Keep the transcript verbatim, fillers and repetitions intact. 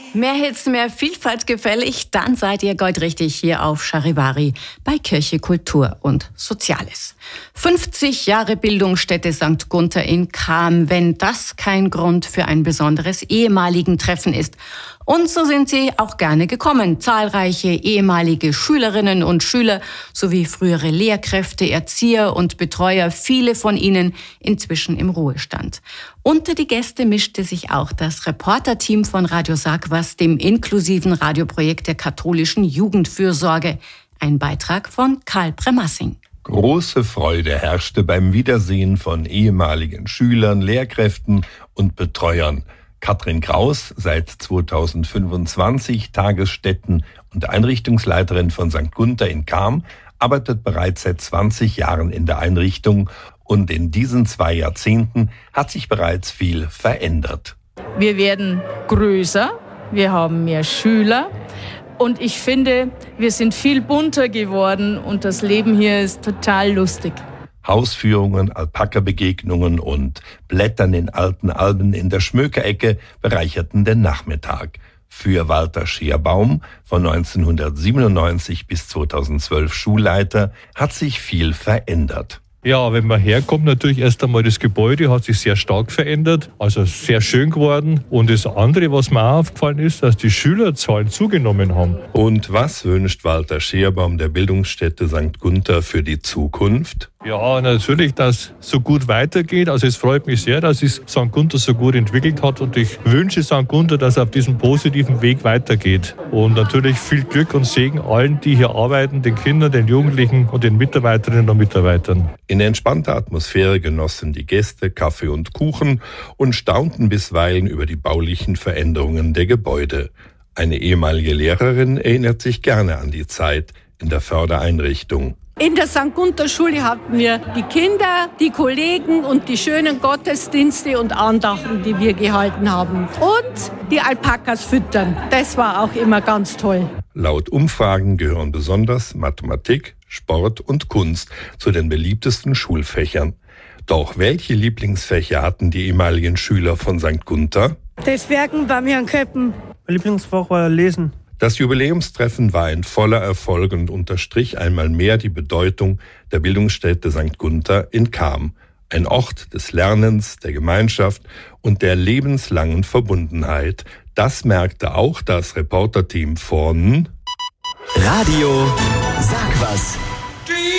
Mehr Hits, mehr Vielfalt gefällig, dann seid ihr goldrichtig hier auf Charivari bei Kirche, Kultur und Soziales. fünfzig Jahre Bildungsstätte Sankt Gunther in Cham, wenn das kein Grund für ein besonderes ehemaligen Treffen ist. Und so sind sie auch gerne gekommen. Zahlreiche ehemalige Schülerinnen und Schüler sowie frühere Lehrkräfte, Erzieher und Betreuer, viele von ihnen inzwischen im Ruhestand. Unter die Gäste mischte sich auch das Reporterteam von Radio Sag was, dem inklusiven Radioprojekt der katholischen Jugendfürsorge. Ein Beitrag von Karl Bremassing. Große Freude herrschte beim Wiedersehen von ehemaligen Schülern, Lehrkräften und Betreuern. Katrin Kraus, seit zweitausendfünfundzwanzig Tagesstätten- und Einrichtungsleiterin von Sankt Gunther in Cham, arbeitet bereits seit zwanzig Jahren in der Einrichtung und in diesen zwei Jahrzehnten hat sich bereits viel verändert. Wir werden größer, wir haben mehr Schüler und ich finde, wir sind viel bunter geworden und das Leben hier ist total lustig. Hausführungen, Alpaka-Begegnungen und Blättern in alten Alben in der Schmökerecke bereicherten den Nachmittag. Für Walter Scherbaum, von neunzehnhundertsiebenundneunzig bis zweitausendzwölf Schulleiter, hat sich viel verändert. Ja, wenn man herkommt, natürlich erst einmal das Gebäude hat sich sehr stark verändert, also sehr schön geworden. Und das andere, was mir auch aufgefallen ist, dass die Schülerzahlen zugenommen haben. Und was wünscht Walter Scherbaum der Bildungsstätte Sankt Gunther für die Zukunft? Ja, natürlich, dass es so gut weitergeht. Also es freut mich sehr, dass sich Sankt Gunther so gut entwickelt hat und ich wünsche Sankt Gunther, dass er auf diesem positiven Weg weitergeht. Und natürlich viel Glück und Segen allen, die hier arbeiten, den Kindern, den Jugendlichen und den Mitarbeiterinnen und Mitarbeitern. In entspannter Atmosphäre genossen die Gäste Kaffee und Kuchen und staunten bisweilen über die baulichen Veränderungen der Gebäude. Eine ehemalige Lehrerin erinnert sich gerne an die Zeit in der Fördereinrichtung. In der Sankt Gunther Schule hatten wir die Kinder, die Kollegen und die schönen Gottesdienste und Andachten, die wir gehalten haben. Und die Alpakas füttern. Das war auch immer ganz toll. Laut Umfragen gehören besonders Mathematik, Sport und Kunst zu den beliebtesten Schulfächern. Doch welche Lieblingsfächer hatten die ehemaligen Schüler von Sankt Gunther? Das Werken bei mir an Köppen. Mein Lieblingsfach war Lesen. Das Jubiläumstreffen war ein voller Erfolg und unterstrich einmal mehr die Bedeutung der Bildungsstätte Sankt Gunther in Cham. Ein Ort des Lernens, der Gemeinschaft und der lebenslangen Verbundenheit. Das merkte auch das Reporterteam von Radio Sag was.